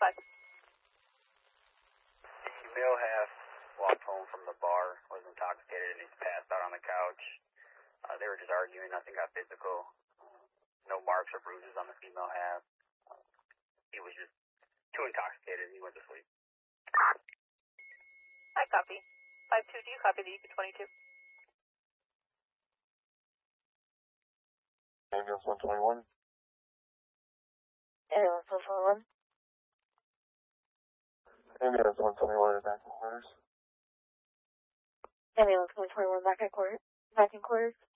5. Female half walked home from the bar, was intoxicated, and he's passed out on the couch. They were just arguing, nothing got physical. No marks or bruises on the female half. He was just too intoxicated, he went to sleep. I copy. 5-2, do you copy the EP22? Ambulance 121. Ambulance 121. Ambulance 121 is back in quarters. Ambulance 121 back in quarters.